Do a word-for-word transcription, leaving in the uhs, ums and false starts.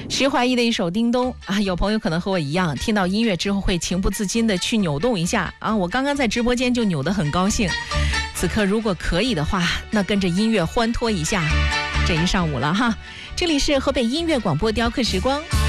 徐怀钰的一首《叮咚》啊，有朋友可能和我一样，听到音乐之后会情不自禁的去扭动一下啊。我刚刚在直播间就扭得很高兴，此刻如果可以的话，那跟着音乐欢脱一下这一上午了哈。这里是河北音乐广播雕刻时光。